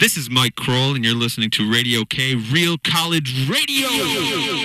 This is Mike Kroll, and you're listening to Radio K, Real College Radio.